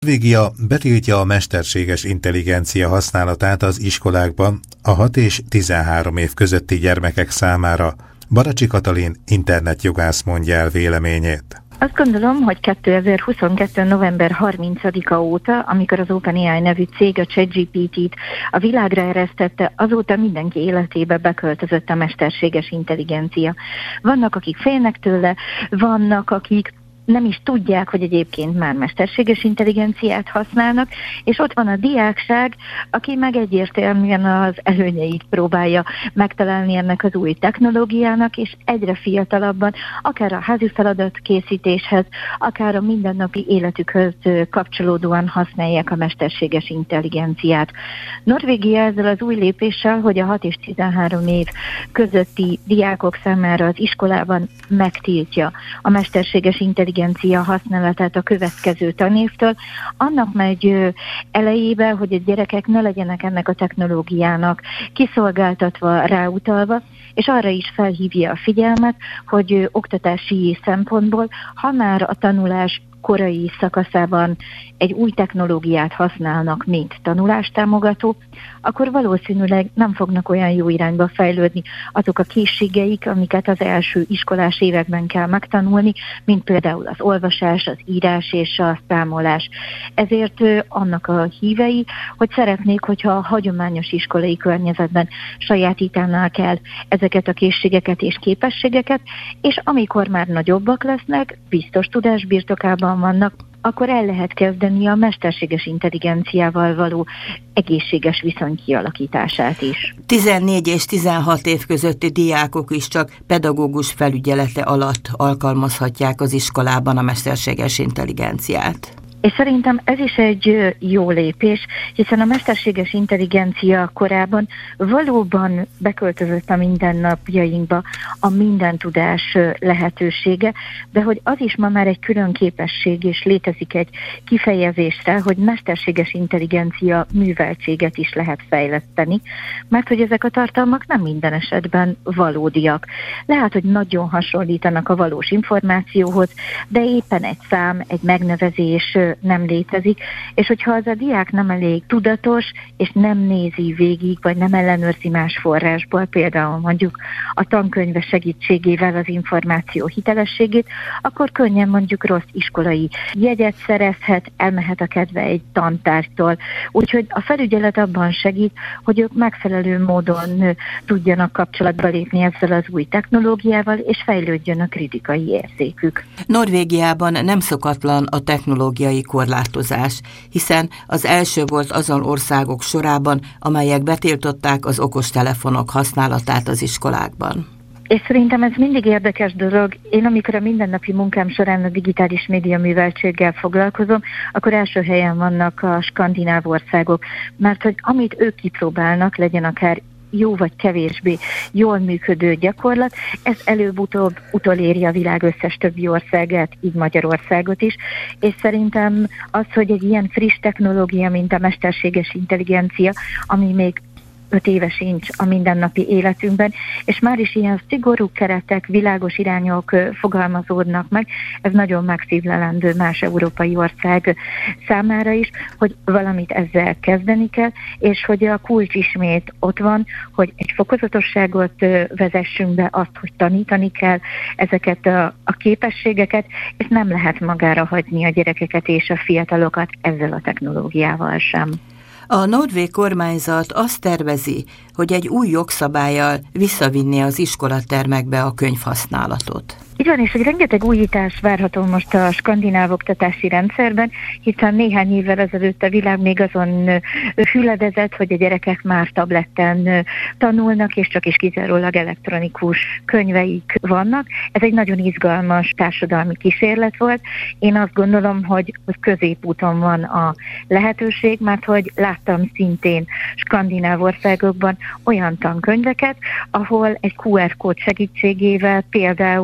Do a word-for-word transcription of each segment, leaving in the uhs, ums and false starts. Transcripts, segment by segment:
Norvégia betiltja a mesterséges intelligencia használatát az iskolákban a hat és tizenhárom év közötti gyermekek számára. Baracsi Katalin internetjogász mondja el véleményét. Azt gondolom, hogy kétezer-huszonkettő. november harmincadika óta, amikor az OpenAI nevű cég a ChatGPT-t a világra eresztette, azóta mindenki életébe beköltözött a mesterséges intelligencia. Vannak, akik félnek tőle, vannak, akik nem is tudják, hogy egyébként már mesterséges intelligenciát használnak, és ott van a diákság, aki meg egyértelműen az előnyeit próbálja megtalálni ennek az új technológiának, és egyre fiatalabban, akár a házi feladat készítéshez, akár a mindennapi életükhöz kapcsolódóan használják a mesterséges intelligenciát. Norvégia ezzel az új lépéssel, hogy a hat és tizenhárom év közötti diákok számára az iskolában megtiltja a mesterséges intelligenciát használatát a következő tanévtől, annak megy elejébe, hogy a gyerekek ne legyenek ennek a technológiának kiszolgáltatva, ráutalva, és arra is felhívja a figyelmet, hogy oktatási szempontból, ha már a tanulás korai szakaszában egy új technológiát használnak, mint tanulástámogató, akkor valószínűleg nem fognak olyan jó irányba fejlődni azok a készségeik, amiket az első iskolás években kell megtanulni, mint például az olvasás, az írás és a számolás. Ezért annak a hívei, hogy szeretnék, hogyha a hagyományos iskolai környezetben sajátítanák el ezeket a készségeket és képességeket, és amikor már nagyobbak lesznek, biztos tudás birtokában vannak, akkor el lehet kezdeni a mesterséges intelligenciával való egészséges viszony kialakítását is. tizennégy és tizenhat év közötti diákok is csak pedagógus felügyelete alatt alkalmazhatják az iskolában a mesterséges intelligenciát. És szerintem ez is egy jó lépés, hiszen a mesterséges intelligencia korában valóban beköltözött a mindennapjainkba a mindentudás lehetősége, de hogy az is ma már egy külön képesség, és létezik egy kifejezésre, hogy mesterséges intelligencia műveltséget is lehet fejleszteni, mert hogy ezek a tartalmak nem minden esetben valódiak. Lehet, hogy nagyon hasonlítanak a valós információhoz, de éppen egy szám, egy megnevezés nem létezik, és hogyha az a diák nem elég tudatos, és nem nézi végig, vagy nem ellenőrzi más forrásból, például mondjuk a tankönyve segítségével az információ hitelességét, akkor könnyen mondjuk rossz iskolai jegyet szerezhet, elmehet a kedve egy tantárgytól. Úgyhogy a felügyelet abban segít, hogy ők megfelelő módon tudjanak kapcsolatba lépni ezzel az új technológiával, és fejlődjön a kritikai érzékük. Norvégiában nem szokatlan a technológiai korlátozás, hiszen az első volt azon országok sorában, amelyek betiltották az okostelefonok használatát az iskolákban. És szerintem ez mindig érdekes dolog. Én amikor a mindennapi munkám során a digitális média műveltséggel foglalkozom, akkor első helyen vannak a skandináv országok, mert hogy amit ők kipróbálnak, legyen akár jó vagy kevésbé jól működő gyakorlat, ez előbb-utóbb utoléri a világ összes többi országát, így Magyarországot is, és szerintem az, hogy egy ilyen friss technológia, mint a mesterséges intelligencia, ami még öt éve sincs a mindennapi életünkben, és már is ilyen szigorú keretek, világos irányok fogalmazódnak meg, ez nagyon megszívlelendő más európai ország számára is, hogy valamit ezzel kezdeni kell, és hogy a kulcs ismét ott van, hogy egy fokozatosságot vezessünk be, azt, hogy tanítani kell ezeket a, a képességeket, és nem lehet magára hagyni a gyerekeket és a fiatalokat ezzel a technológiával sem. A norvég kormányzat azt tervezi, hogy egy új jogszabállyal visszavinni az iskolatermekbe a könyvhasználatot. Így van, és hogy rengeteg újítás várható most a skandináv oktatási rendszerben, hiszen néhány évvel ezelőtt a világ még azon hüledezett, hogy a gyerekek már tabletten tanulnak, és csak is kizárólag elektronikus könyveik vannak. Ez egy nagyon izgalmas társadalmi kísérlet volt. Én azt gondolom, hogy az középúton van a lehetőség, mert hogy láttam szintén skandináv országokban olyan tankönyveket, ahol egy kú er kód segítségével például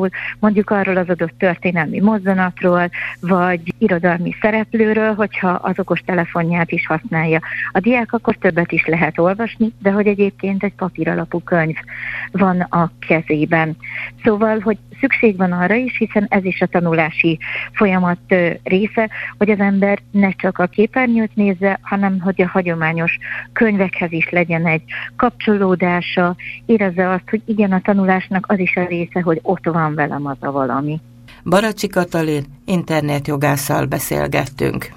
mondjuk arról az adott történelmi mozzanatról, vagy irodalmi szereplőről, hogyha az okostelefonját is használja. A diák akkor többet is lehet olvasni, de hogy egyébként egy papíralapú könyv van a kezében. Szóval, hogy szükség van arra is, hiszen ez is a tanulási folyamat része, hogy az ember ne csak a képernyőt nézze, hanem hogy a hagyományos könyvekhez is legyen egy kapcsolódása, érezze azt, hogy igen, a tanulásnak az is a része, hogy ott van velem az a valami. Baracsi Katalin internetjogásszal beszélgettünk.